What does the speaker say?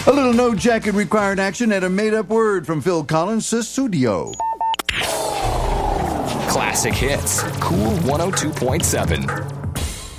A little no jacket required action and a made-up word from Phil Collins' studio. Classic hits. Cool 102.7.